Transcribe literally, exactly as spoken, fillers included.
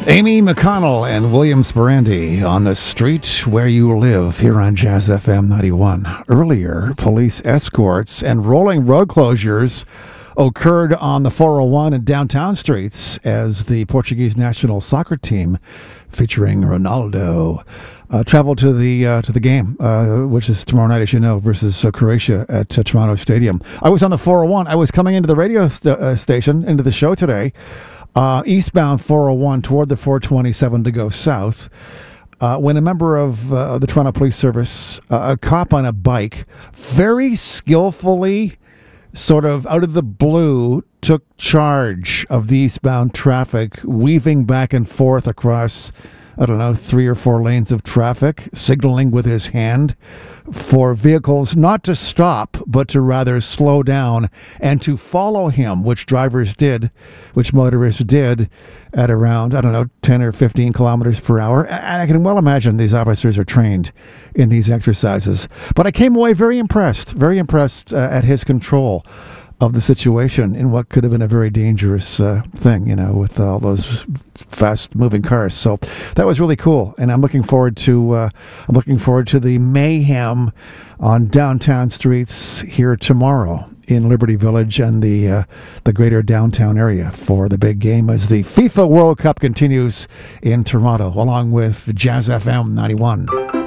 Amy McConnell and William Sperandi on the street where you live here on Jazz F M ninety-one. Earlier, police escorts and rolling road closures occurred on the four oh one and downtown streets as the Portuguese national soccer team featuring Ronaldo uh, traveled to the uh, to the game, uh, which is tomorrow night, as you know, versus uh, Croatia at uh, Toronto Stadium. I was on the four oh one. I was coming into the radio st- uh, station, into the show today, Uh, eastbound four oh one toward the four twenty-seven to go south, uh, when a member of uh, the Toronto Police Service, uh, a cop on a bike, very skillfully, sort of out of the blue, took charge of the eastbound traffic, weaving back and forth across, I don't know, three or four lanes of traffic, signaling with his hand for vehicles not to stop, but to rather slow down and to follow him, which drivers did, which motorists did at around, I don't know, ten or fifteen kilometers per hour. And I can well imagine these officers are trained in these exercises. But I came away very impressed, very impressed uh, at his control of the situation in what could have been a very dangerous uh, thing, you know, with all those fast-moving cars. So that was really cool, and I'm looking forward to uh, I'm looking forward to the mayhem on downtown streets here tomorrow in Liberty Village and the uh, the greater downtown area for the big game as the FIFA World Cup continues in Toronto, along with Jazz F M ninety-one.